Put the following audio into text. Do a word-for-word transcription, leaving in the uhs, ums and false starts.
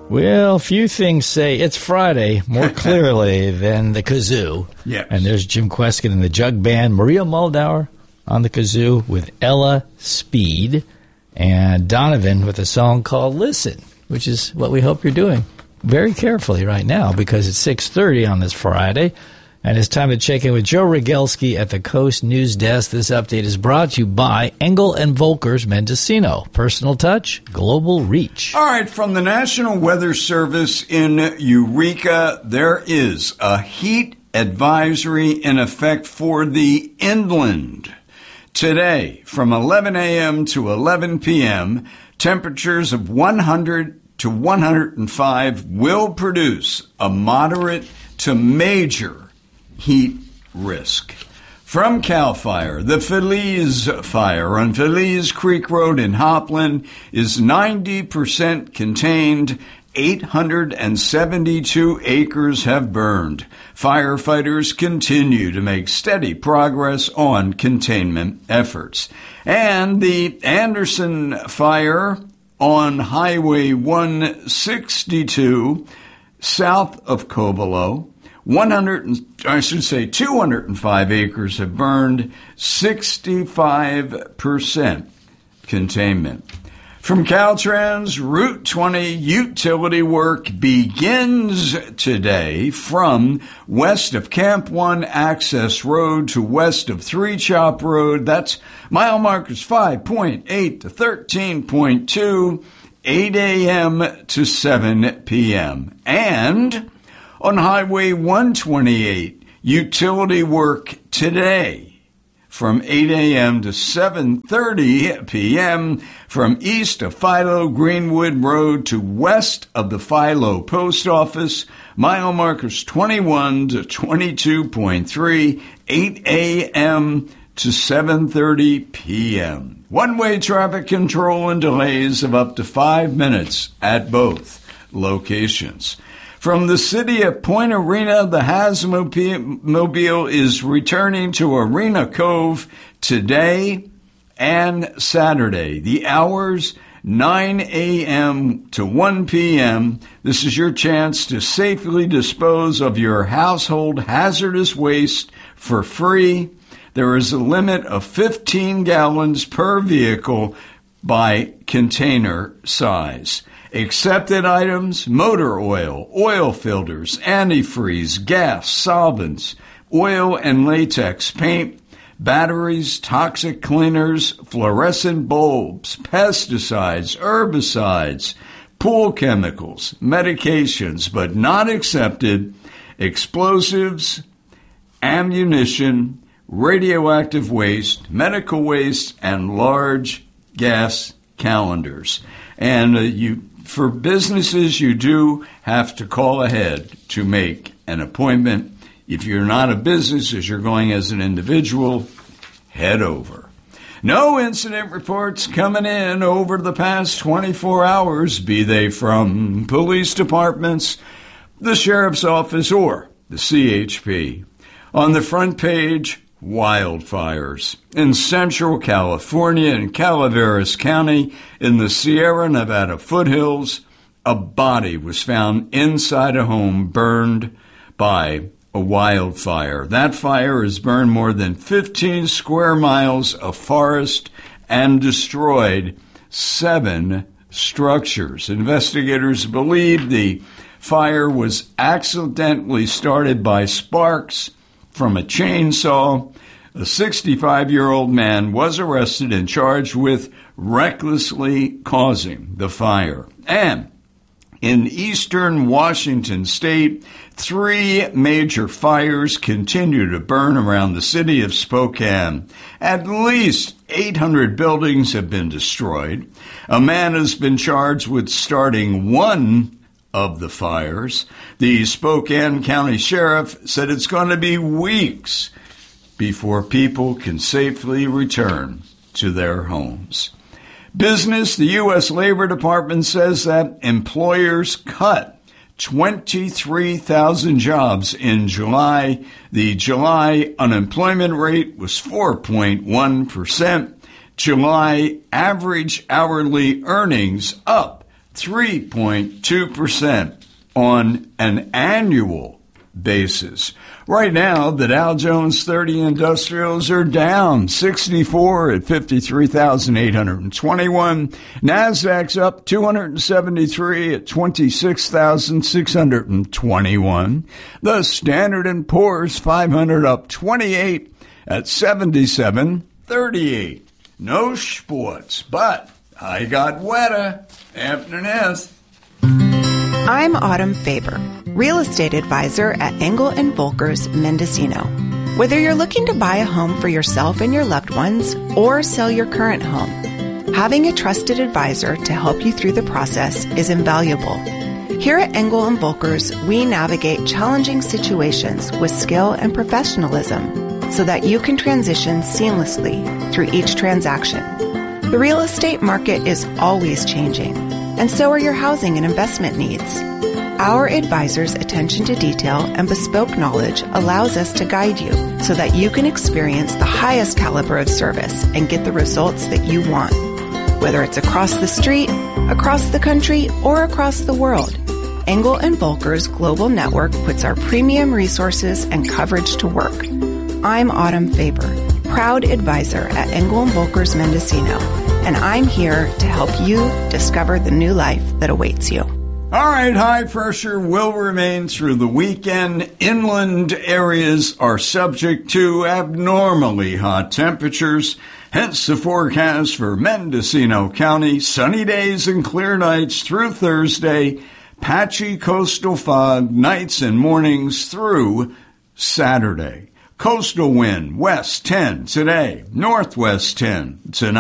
Well, few things say it's Friday more clearly than the kazoo. Yes. And there's Jim Kweskin and the Jug Band, Maria Muldaur on the kazoo with Ella Speed, and Donovan with a song called Listen, which is what we hope you're doing very carefully right now because it's six thirty on this Friday. And it's time to check in with Joe Rogelski at the Coast News Desk. This update is brought to you by Engel and Volkers Mendocino. Personal touch, global reach. All right, from the National Weather Service in Eureka, there is a heat advisory in effect for the inland. Today, from eleven a.m. to eleven p.m., temperatures of one hundred to one hundred five will produce a moderate to major heat risk. From CAL FIRE, the Feliz Fire on Feliz Creek Road in Hopland is ninety percent contained. eight hundred seventy-two acres have burned. Firefighters continue to make steady progress on containment efforts. And the Anderson Fire on Highway one sixty-two south of Covelo, one hundred, I should say two hundred five acres have burned, sixty-five percent containment. From Caltrans, Route twenty utility work begins today from west of Camp one Access Road to west of Three Chop Road. That's mile markers five point eight to thirteen point two, eight a.m. to seven p.m. And on Highway one twenty-eight, utility work today from eight a.m. to seven thirty p.m. from east of Philo Greenwood Road to west of the Philo Post Office, mile markers twenty-one to twenty-two point three, eight a.m. to seven thirty p.m. One-way traffic control and delays of up to five minutes at both locations. From the city of Point Arena, the Hazmobile is returning to Arena Cove today and Saturday. The hours, nine a.m. to one p.m. This is your chance to safely dispose of your household hazardous waste for free. There is a limit of fifteen gallons per vehicle by container size. Accepted items, motor oil, oil filters, antifreeze, gas, solvents, oil and latex paint, batteries, toxic cleaners, fluorescent bulbs, pesticides, herbicides, pool chemicals, medications, but not accepted, explosives, ammunition, radioactive waste, medical waste, and large gas calendars. And uh, you, for businesses, you do have to call ahead to make an appointment. If you're not a business, as you're going as an individual, head over. No incident reports coming in over the past twenty-four hours, be they from police departments, the sheriff's office, or the C H P. On the front page, wildfires in Central California in Calaveras County in the Sierra Nevada foothills. A body was found inside a home burned by a wildfire. That fire has burned more than fifteen square miles of forest and destroyed seven structures. Investigators believe the fire was accidentally started by sparks from a chainsaw. A sixty-five-year-old man was arrested and charged with recklessly causing the fire. And in eastern Washington state, three major fires continue to burn around the city of Spokane. At least eight hundred buildings have been destroyed. A man has been charged with starting one of the fires. The Spokane County Sheriff said it's going to be weeks before people can safely return to their homes. Business, the U S Labor Department says that employers cut twenty-three thousand jobs in July. The July unemployment rate was four point one percent. July average hourly earnings up three point two percent on an annual basis. Right now, the Dow Jones thirty Industrials are down sixty-four at fifty-three thousand eight hundred twenty-one. NASDAQ's up two hundred seventy-three at twenty-six thousand six hundred twenty-one. The Standard and Poor's five hundred up twenty-eight at seventy-seven thirty-eight. No sports, but I got wetter. Afternoon. I'm Autumn Faber, real estate advisor at Engel and Volkers Mendocino. Whether you're looking to buy a home for yourself and your loved ones or sell your current home, having a trusted advisor to help you through the process is invaluable. Here at Engel and Volkers, we navigate challenging situations with skill and professionalism so that you can transition seamlessly through each transaction. The real estate market is always changing, and so are your housing and investment needs. Our advisors' attention to detail and bespoke knowledge allows us to guide you so that you can experience the highest caliber of service and get the results that you want. Whether it's across the street, across the country, or across the world, Engel and Volkers Global Network puts our premium resources and coverage to work. I'm Autumn Faber, proud advisor at Engel and Volkers Mendocino, and I'm here to help you discover the new life that awaits you. All right, high pressure will remain through the weekend. Inland areas are subject to abnormally hot temperatures. Hence the forecast for Mendocino County. Sunny days and clear nights through Thursday. Patchy coastal fog nights and mornings through Saturday. Coastal wind west ten today, northwest ten tonight.